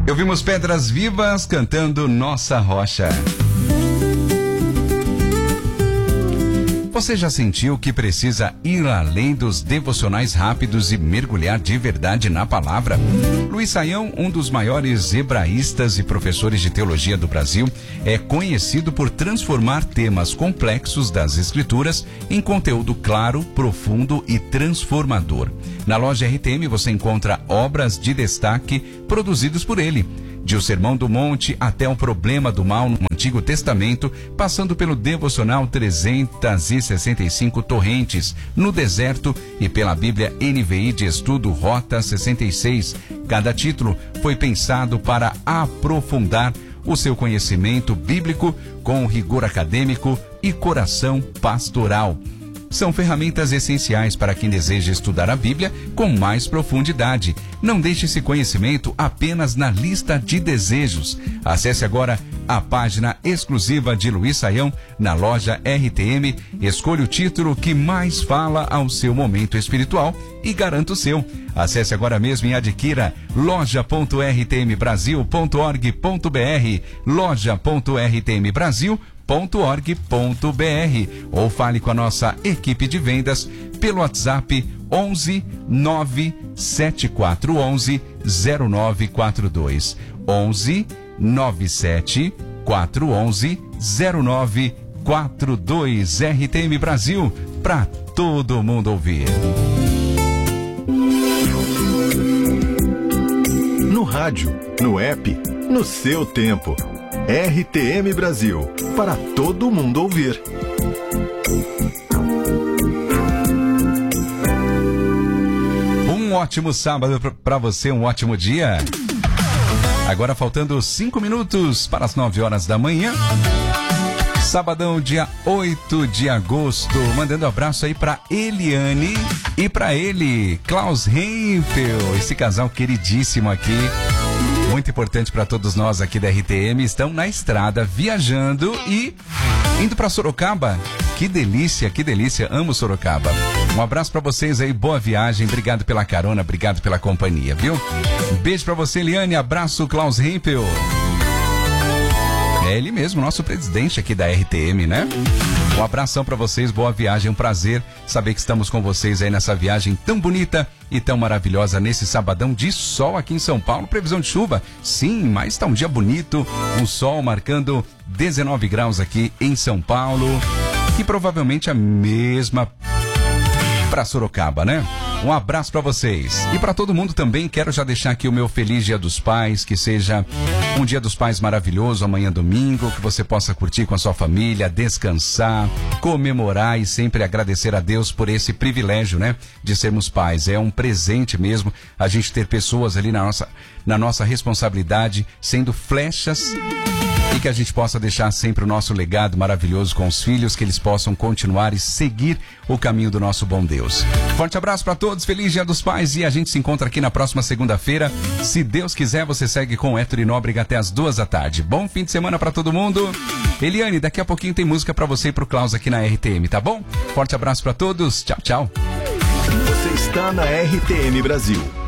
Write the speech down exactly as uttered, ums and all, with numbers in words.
Ouvimos Pedras Vivas cantando Nossa Rocha. Você já sentiu que precisa ir além dos devocionais rápidos e mergulhar de verdade na palavra? Luiz Saião, um dos maiores hebraístas e professores de teologia do Brasil, é conhecido por transformar temas complexos das Escrituras em conteúdo claro, profundo e transformador. Na loja R T M você encontra obras de destaque produzidos por ele. De O Sermão do Monte até o Problema do Mal no Antigo Testamento, passando pelo devocional trezentas e sessenta e cinco Torrentes no Deserto e pela Bíblia N V I de Estudo Rota sessenta e seis. Cada título foi pensado para aprofundar o seu conhecimento bíblico com rigor acadêmico e coração pastoral. São ferramentas essenciais para quem deseja estudar a Bíblia com mais profundidade. Não deixe esse conhecimento apenas na lista de desejos. Acesse agora a página exclusiva de Luiz Saião na loja R T M. Escolha o título que mais fala ao seu momento espiritual e garanta o seu. Acesse agora mesmo e adquira loja ponto r t m brasil ponto org ponto b r, loja ponto r t m brasil ponto org ponto b r ou fale com a nossa equipe de vendas pelo WhatsApp onze nove sete quatro onze zero nove quatro dois, onze nove sete quatro onze zero nove quatro dois. R T M Brasil, para todo mundo ouvir. No rádio, no app, no seu tempo. R T M Brasil, para todo mundo ouvir. Um ótimo sábado para você, um ótimo dia. Agora faltando cinco minutos para as nove horas da manhã. Sabadão, dia oito de agosto. Mandando um abraço aí para Eliane e para ele, Klaus Hempel, esse casal queridíssimo aqui. Muito importante para todos nós aqui da R T M. Estão na estrada, viajando e indo para Sorocaba. Que delícia, que delícia. Amo Sorocaba. Um abraço para vocês aí, boa viagem. Obrigado pela carona, obrigado pela companhia, viu? Um beijo para você, Eliane. Abraço, Klaus Hempel. É ele mesmo, nosso presidente aqui da R T M, né? Um abração pra vocês, boa viagem, um prazer saber que estamos com vocês aí nessa viagem tão bonita e tão maravilhosa nesse sabadão de sol aqui em São Paulo. Previsão de chuva? Sim, mas tá um dia bonito, um sol marcando dezenove graus aqui em São Paulo e provavelmente a mesma pra Sorocaba, né? Um abraço pra vocês. E pra todo mundo também, quero já deixar aqui o meu feliz Dia dos Pais, que seja um Dia dos Pais maravilhoso, amanhã domingo, que você possa curtir com a sua família, descansar, comemorar e sempre agradecer a Deus por esse privilégio, né, de sermos pais. É um presente mesmo a gente ter pessoas ali na nossa, na nossa responsabilidade, sendo flechas, e que a gente possa deixar sempre o nosso legado maravilhoso com os filhos, que eles possam continuar e seguir o caminho do nosso bom Deus. Forte abraço para todos, feliz Dia dos Pais, e a gente se encontra aqui na próxima segunda-feira. Se Deus quiser, você segue com o Héctor e Nóbrega até as duas da tarde. Bom fim de semana para todo mundo. Eliane, daqui a pouquinho tem música para você e pro Klaus aqui na R T M, tá bom? Forte abraço para todos, tchau, tchau. Você está na R T M Brasil.